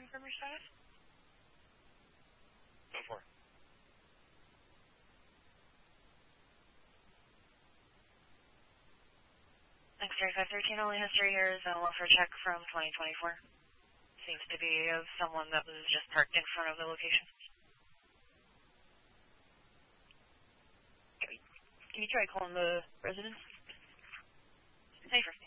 confirm your status? Go for it. X-ray 513, only history here is a welfare check from 2024. Seems to be of someone that was just parked in front of the location. Can you try calling the residence? Safer.